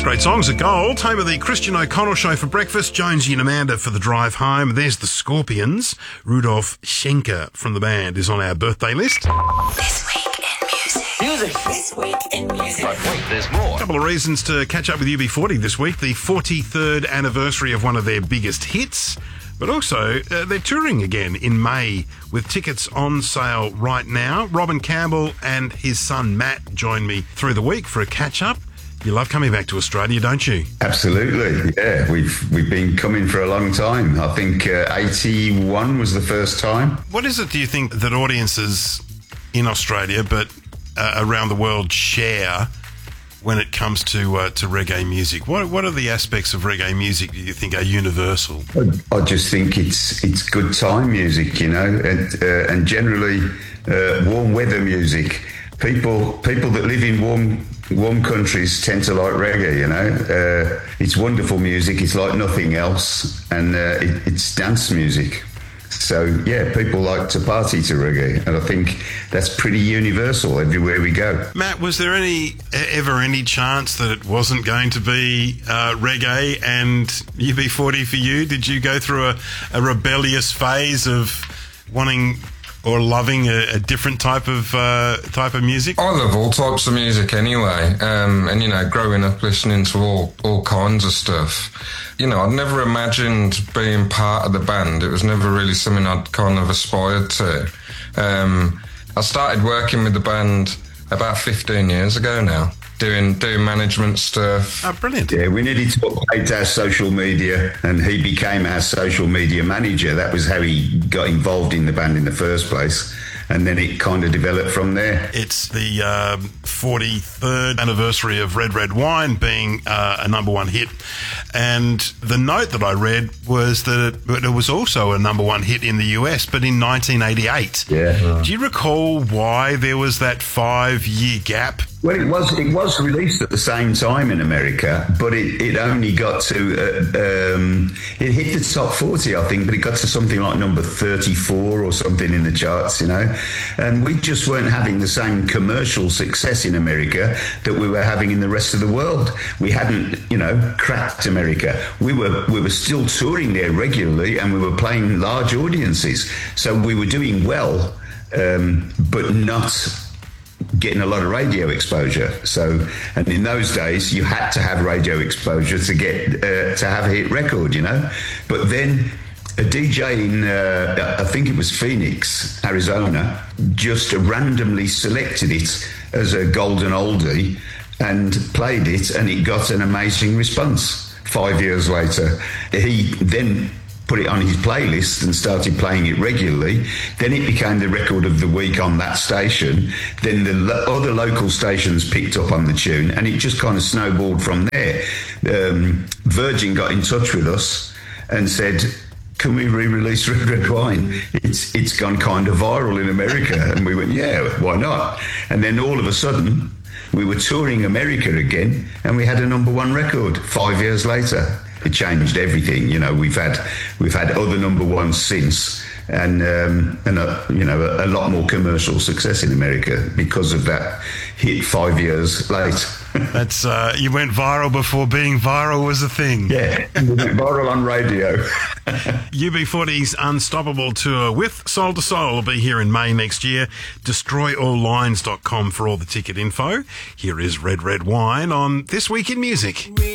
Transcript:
Great songs at Gold. Home of the Christian O'Connell Show for breakfast. Jonesy and Amanda for the drive home. There's the Scorpions. Rudolf Schenker from the band is on our birthday list. This week in music. This week in music. But wait, there's more. A couple of reasons to catch up with UB40 this week. The 43rd anniversary of one of their biggest hits. But also, they're touring again in May with tickets on sale right now. Robin Campbell and his son Matt joined me through the week for a catch-up. You love coming back to Australia, don't you? Absolutely, yeah. We've been coming for a long time. I think 81 was the first time. What is it, do you think, that audiences in Australia but around the world share when it comes to reggae music? What are the aspects of reggae music that you think are universal? I just think it's good time music, you know, and generally warm weather music. People that live in warm countries tend to like reggae, you know. It's wonderful music. It's like nothing else, and it's dance music. So, yeah, people like to party to reggae, and I think that's pretty universal everywhere we go. Matt, was there ever any chance that it wasn't going to be reggae and UB40 for you? Did you go through a rebellious phase of wanting or loving a different type of music? I love all types of music anyway, and you know, growing up listening to all kinds of stuff. You know, I'd never imagined being part of the band. It was never really something I'd kind of aspired to. I started working with the band about 15 years ago now, doing management stuff. Oh, brilliant. Yeah, we needed to update our social media, and he became our social media manager. That was how he got involved in the band in the first place. And then it kind of developed from there. It's the 43rd anniversary of Red Red Wine being a number one hit. And the note that I read was that it was also a number one hit in the US, but in 1988. Yeah. Do you recall why there was that 5-year gap? Well, it was released at the same time in America, but it only got to, it hit the top 40, I think, but it got to something like number 34 or something in the charts, you know. And we just weren't having the same commercial success in America that we were having in the rest of the world. We hadn't, you know, cracked America. We were still touring there regularly, and we were playing large audiences. So we were doing well, but not getting a lot of radio exposure. So, and in those days, you had to have radio exposure to get to have a hit record, you know. But then a DJ in, I think it was Phoenix, Arizona, just randomly selected it as a golden oldie and played it, and it got an amazing response. 5 years later, he then put it on his playlist and started playing it regularly. Then it became the record of the week on that station. Then the other local stations picked up on the tune, and it just kind of snowballed from there. Virgin got in touch with us and said, can we re-release Red Red Wine? It's gone kind of viral in America. And we went, yeah, why not? And then all of a sudden, we were touring America again, and we had a number one record 5 years later. It changed everything, you know. We've had other number ones since, and a lot more commercial success in America because of that hit 5 years late. That's you went viral before being viral was a thing. Yeah, we went viral on radio. UB40's Unstoppable Tour with Soul to Soul will be here in May next year. DestroyAllLines.com for all the ticket info. Here is Red Red Wine on This Week in Music.